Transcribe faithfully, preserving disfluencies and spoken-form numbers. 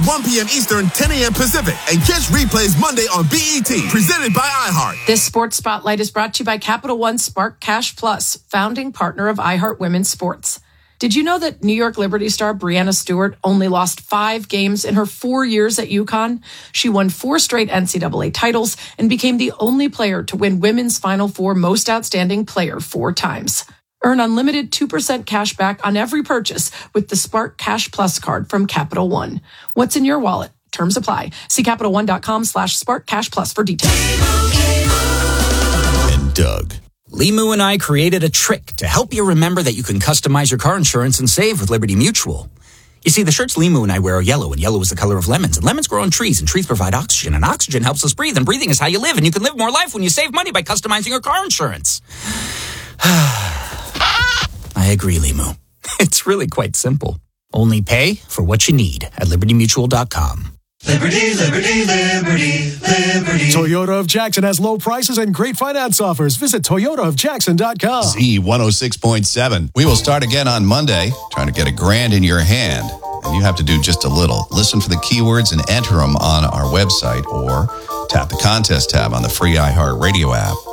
one p.m. Eastern, ten a.m. Pacific, and catch replays Monday on B E T, presented by iHeart. This Sports Spotlight is brought to you by Capital One Spark Cash Plus, founding partner of iHeart Women's Sports. Did you know that New York Liberty star Breanna Stewart only lost five games in her four years at UConn? She won four straight N C double A titles and became the only player to win Women's Final Four Most Outstanding Player four times. Earn unlimited two percent cash back on every purchase with the Spark Cash Plus card from Capital One. What's in your wallet? Terms apply. See CapitalOne.com slash Spark Cash Plus for details. And Doug. Limu and I created a trick to help you remember that you can customize your car insurance and save with Liberty Mutual. You see, the shirts Limu and I wear are yellow, and yellow is the color of lemons, and lemons grow on trees, and trees provide oxygen, and oxygen helps us breathe, and breathing is how you live, and you can live more life when you save money by customizing your car insurance. I agree, Limu. It's really quite simple. Only pay for what you need at liberty mutual dot com. Liberty, liberty, liberty, liberty. Toyota of Jackson has low prices and great finance offers. Visit toyota of jackson dot com. Z one oh six point seven. We will start again on Monday, trying to get a grand in your hand. And you have to do just a little. Listen for the keywords and enter them on our website or tap the contest tab on the free iHeart Radio app.